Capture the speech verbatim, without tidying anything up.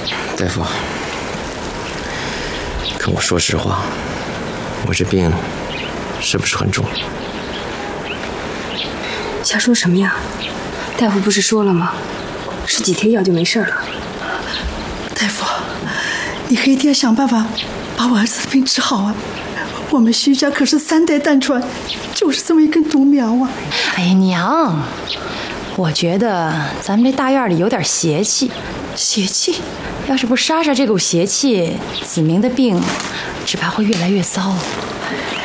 大夫，可我说实话，我这病是不是很重？ 瞎说什么呀？大夫不是说了吗？吃几天药就没事了。 大夫，你可一定要想办法把我儿子的病治好啊！我们徐家可是三代单传，就是这么一根独苗啊！ 哎呀，娘，我觉得咱们这大院里有点邪气。 邪气？ 要是不杀杀这股邪气，子明的病只怕会越来越糟。